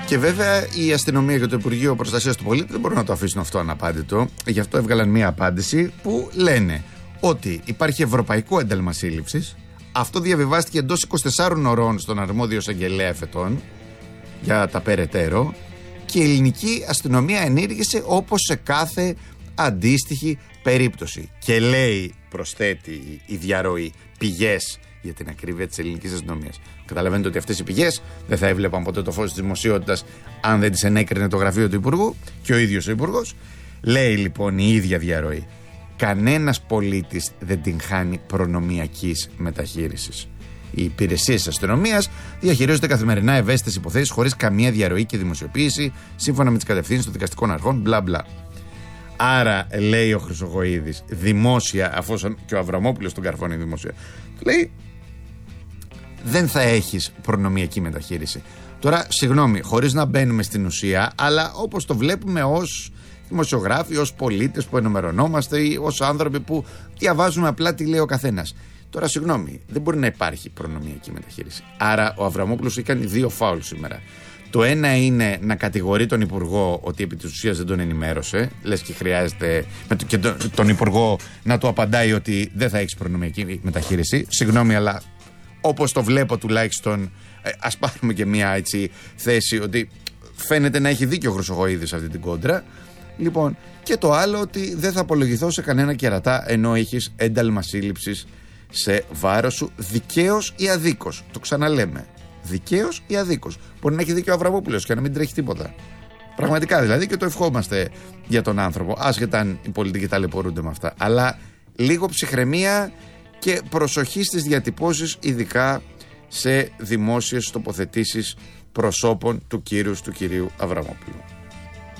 Και βέβαια η αστυνομία και το Υπουργείο Προστασίας του Πολίτη δεν μπορούν να το αφήσουν αυτό αναπάντητο. Γι' αυτό έβγαλαν μία απάντηση που λένε ότι υπάρχει ευρωπαϊκό ένταλμα σύλληψης. Αυτό διαβιβάστηκε εντός 24 ωρών στον αρμόδιο εισαγγελέα εφετών για τα περαιτέρω. Και η ελληνική αστυνομία ενήργησε όπως σε κάθε αντίστοιχη περίπτωση. Και λέει, προσθέτει η διαρροή, πηγές για την ακρίβεια της ελληνικής αστυνομίας. Καταλαβαίνετε ότι αυτές οι πηγές δεν θα έβλεπαν ποτέ το φως της δημοσιότητας αν δεν τις ενέκρινε το γραφείο του Υπουργού και ο ίδιος ο Υπουργός. Λέει λοιπόν η ίδια διαρροή, κανένας πολίτης δεν την χάνει προνομιακής μεταχείρισης. Οι υπηρεσίες της αστυνομίας διαχειρίζονται καθημερινά ευαίσθητες υποθέσεις χωρίς καμία διαρροή και δημοσιοποίηση, σύμφωνα με τις κατευθύνσεις των δικαστικών αρχών, μπλα μπλα. Άρα, λέει ο Χρυσογοΐδης, δημόσια, αφόσον και ο Αβραμόπουλος τον καρφώνει δημόσια, λέει, δεν θα έχεις προνομιακή μεταχείριση. Τώρα, συγγνώμη, χωρίς να μπαίνουμε στην ουσία, αλλά όπως το βλέπουμε ως δημοσιογράφοι, ως πολίτες που ενημερωνόμαστε ή ως άνθρωποι που διαβάζουμε απλά τι λέει ο καθένας. Τώρα, συγγνώμη, δεν μπορεί να υπάρχει προνομιακή μεταχείριση. Άρα, ο Αβραμόπουλος έκανε 2 φάουλ σήμερα. Το ένα είναι να κατηγορεί τον Υπουργό ότι επί της ουσίας δεν τον ενημέρωσε. Λες και χρειάζεται και τον Υπουργό να του απαντάει ότι δεν θα έχεις προνομιακή μεταχείριση. Συγγνώμη, αλλά όπως το βλέπω τουλάχιστον, ας πάρουμε και μια έτσι θέση ότι φαίνεται να έχει δίκιο ο Χρυσογοΐδης σε αυτή την κόντρα. Λοιπόν, και το άλλο ότι δεν θα απολογηθώ σε κανένα κερατά ενώ έχεις ένταλμα σύλληψης σε βάρος σου, δικαίως ή αδίκως. Το ξαναλέμε. Δικαίως ή αδίκως. Μπορεί να έχει δίκιο ο Αβραμόπουλος και να μην τρέχει τίποτα. Πραγματικά δηλαδή, και το ευχόμαστε για τον άνθρωπο, άσχετα αν οι πολιτικοί ταλαιπωρούνται με αυτά. Αλλά λίγο ψυχραιμία και προσοχή στις διατυπώσεις, ειδικά σε δημόσιες τοποθετήσεις προσώπων του κυρίου Αβραμόπουλου.